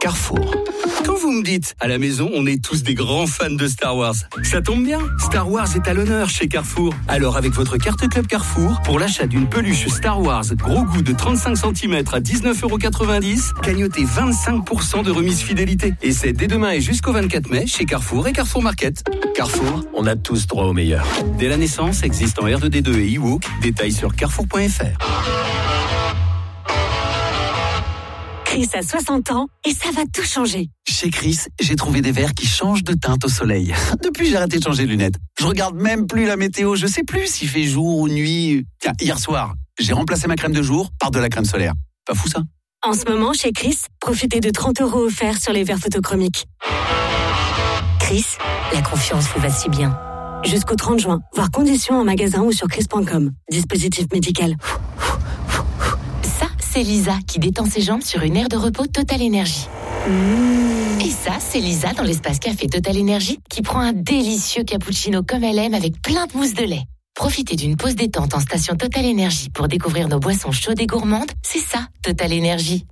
Carrefour. Quand vous me dites, à la maison, on est tous des grands fans de Star Wars, ça tombe bien, Star Wars est à l'honneur chez Carrefour. Alors avec votre carte Club Carrefour, pour l'achat d'une peluche Star Wars gros goût de 35 cm à 19,90 €, gagnotez 25% de remise fidélité. Et c'est dès demain et jusqu'au 24 mai chez Carrefour et Carrefour Market. Carrefour, on a tous droit au meilleur. Dès la naissance, existe en R2D2 et eWalk. Détails sur carrefour.fr. Chris a 60 ans et ça va tout changer. Chez Chris, j'ai trouvé des verres qui changent de teinte au soleil. Depuis, j'ai arrêté de changer de lunettes. Je regarde même plus la météo. Je sais plus s'il fait jour ou nuit. Tiens, hier soir, j'ai remplacé ma crème de jour par de la crème solaire. Pas fou, ça? En ce moment, chez Chris, profitez de 30 € offerts sur les verres photochromiques. Chris, la confiance vous va si bien. Jusqu'au 30 juin, voir conditions en magasin ou sur chris.com. Dispositif médical. Ça, c'est Lisa qui détend ses jambes sur une aire de repos Total Énergie. Et ça, c'est Lisa dans l'espace café Total Énergie qui prend un délicieux cappuccino comme elle aime avec plein de mousse de lait. Profitez d'une pause détente en station Total Énergie pour découvrir nos boissons chaudes et gourmandes. C'est ça, Total Énergie.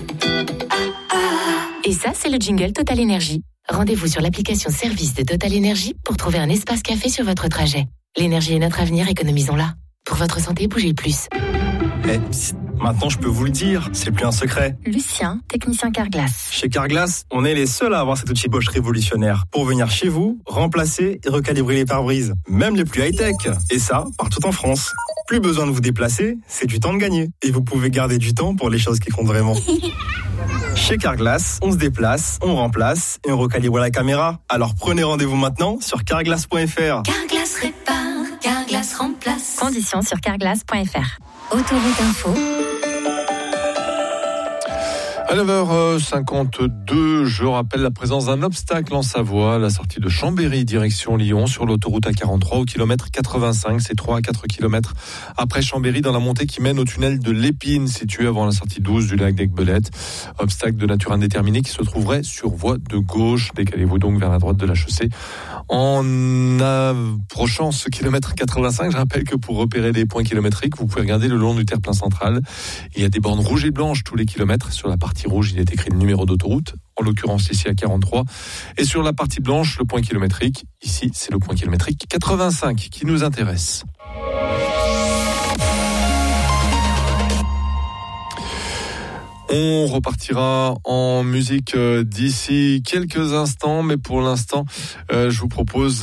Et ça, c'est le jingle Total Énergie. Rendez-vous sur l'application service de Total Énergie pour trouver un espace café sur votre trajet. L'énergie est notre avenir, économisons-la. Pour votre santé, bougez plus. Maintenant, je peux vous le dire, c'est plus un secret. Lucien, technicien Carglass. Chez Carglass, on est les seuls à avoir cet outil Bosch révolutionnaire pour venir chez vous, remplacer et recalibrer les pare-brises, même les plus high-tech. Et ça, partout en France. Plus besoin de vous déplacer, c'est du temps de gagner. Et vous pouvez garder du temps pour les choses qui comptent vraiment. Chez Carglass, on se déplace, on remplace et on recalibre la caméra. Alors prenez rendez-vous maintenant sur carglass.fr. Carglass répare, Carglass remplace. Conditions sur carglass.fr. Autoroute Info. À 9h52, je rappelle la présence d'un obstacle en Savoie, la sortie de Chambéry, direction Lyon, sur l'autoroute A43 au kilomètre 85. C'est 3 à 4 kilomètres après Chambéry, dans la montée qui mène au tunnel de l'Épine, situé avant la sortie 12 du lac d'Aiguebelette. Obstacle de nature indéterminée qui se trouverait sur voie de gauche. Décalez-vous donc vers la droite de la chaussée. En approchant ce kilomètre 85, je rappelle que pour repérer les points kilométriques, vous pouvez regarder le long du terre-plein central. Il y a des bornes rouges et blanches tous les kilomètres. Sur la partie rouge, il est écrit le numéro d'autoroute, en l'occurrence ici à 43. Et sur la partie blanche, le point kilométrique. Ici, c'est le point kilométrique 85 qui nous intéresse. On repartira en musique d'ici quelques instants, mais pour l'instant, je vous propose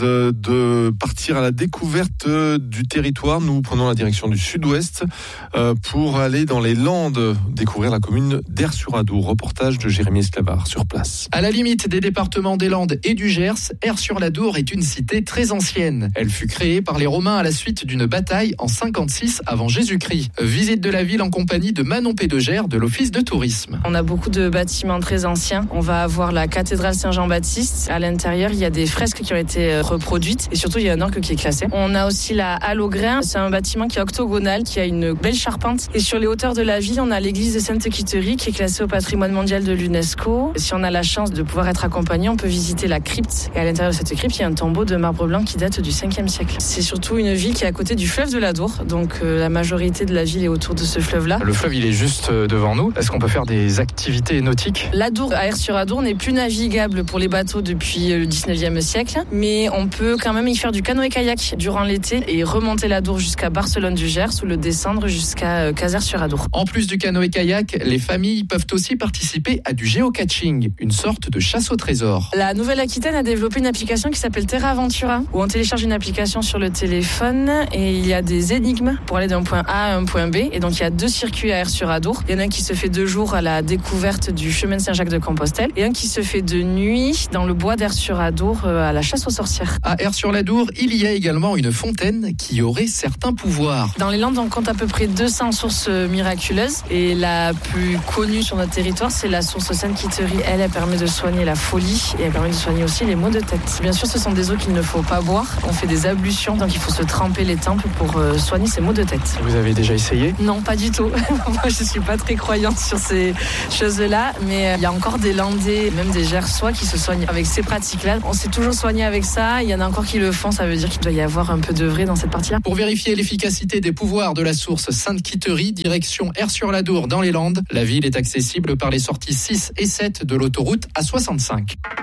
de partir à la découverte du territoire. Nous prenons la direction du sud-ouest pour aller dans les Landes, découvrir la commune d'Aire-sur-Adour. Reportage de Jérémy Esclavard sur place. À la limite des départements des Landes et du Gers, Aire-sur-l'Adour est une cité très ancienne. Elle fut créée par les Romains à la suite d'une bataille en 56 avant Jésus-Christ. Visite de la ville en compagnie de Manon Pédegère de l'Office de tourisme. On a beaucoup de bâtiments très anciens. On va avoir la cathédrale Saint-Jean-Baptiste. À l'intérieur, il y a des fresques qui ont été reproduites et surtout, il y a un orgue qui est classé. On a aussi la halle au grain. C'est un bâtiment qui est octogonal, qui a une belle charpente. Et sur les hauteurs de la ville, on a l'église de Sainte-Quitterie qui est classée au patrimoine mondial de l'UNESCO. Si on a la chance de pouvoir être accompagné, on peut visiter la crypte. Et à l'intérieur de cette crypte, il y a un tombeau de marbre blanc qui date du 5e siècle. C'est surtout une ville qui est à côté du fleuve de l'Adour. Donc la majorité de la ville est autour de ce fleuve-là. Le fleuve, il est juste devant nous. Est-ce qu'on peut faire des activités nautiques? L'Adour, à Aire-sur-Adour, n'est plus navigable pour les bateaux depuis le 19e siècle, mais on peut quand même y faire du canoë-kayak durant l'été et remonter l'Adour jusqu'à Barcelone-du-Gers ou le descendre jusqu'à Caser-sur-Adour. En plus du canoë-kayak, les familles peuvent aussi participer à du géocaching, une sorte de chasse au trésor. La Nouvelle-Aquitaine a développé une application qui s'appelle Terra Aventura, où on télécharge une application sur le téléphone et il y a des énigmes pour aller d'un point A à un point B. Et donc il y a 2 circuits à Aire-sur-Adour. Il y en a un qui se fait 2 jours à la découverte du chemin de Saint-Jacques-de-Compostelle et un qui se fait de nuit dans le bois d'Aire-sur-Adour à la chasse aux sorcières. À Aire-sur-l'Adour, il y a également une fontaine qui aurait certains pouvoirs. Dans les Landes, on compte à peu près 200 sources miraculeuses et la plus connue sur notre territoire, c'est la source Sainte-Quitterie. Elle permet de soigner la folie et elle permet de soigner aussi les maux de tête. Bien sûr, ce sont des eaux qu'il ne faut pas boire. On fait des ablutions, donc il faut se tremper les tempes pour soigner ces maux de tête. Vous avez déjà essayé? Non, pas du tout. Moi, je suis pas très croyante sur ces choses-là. Mais il y a encore des Landais, même des Gersois qui se soignent avec ces pratiques-là. On s'est toujours soigné avec ça. Il y en a encore qui le font. Ça veut dire qu'il doit y avoir un peu de vrai dans cette partie-là. Pour vérifier l'efficacité des pouvoirs de la source Sainte-Quitterie, direction Aire-sur-la-Dour dans les Landes. La ville est accessible par les sorties 6 et 7 de l'autoroute A65.